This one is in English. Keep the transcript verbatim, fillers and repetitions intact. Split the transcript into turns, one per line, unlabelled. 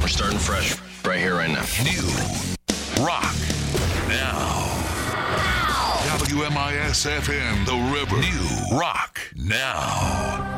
We're starting fresh right here, right now.
New Rock Now. W M I S F M, The River. New Rock Now.